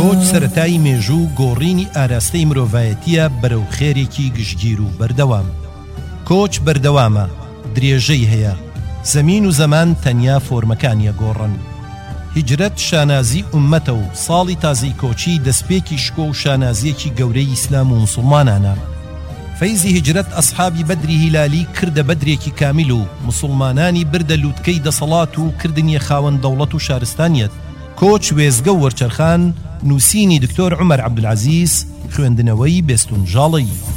کۆچ سەرەتای مێژوو گۆڕینی ئاراستەی مرۆڤایەتیە بەرەو خێرێکی گشتگیر و بەردەوام. کۆچ بەردەوامە، درێژەی هەیە، زەمین و زەمان تەنیا فۆرمەکانیە گۆڕن. هیجرەت شانازی ئومەتە و ساڵی تازەی کۆچی دەستپێکی شکۆ و شانازیەکی گەورەی ئیسلام و مسلمانانە. فەیزی هیجرەت ئەسحابی بەدری هیلالی کردە بەدرێکی کامیل و مسلمانانی بردە لووتکەی دەسەڵات و کردنیە خاوەن دەوڵەت و شارستانیەت. کۆچ وێزگە و وەرچەرخان نووسینی دکتۆر عومەر عەبدولعەزیز، خوێندنەوەی بێستونژاڵی.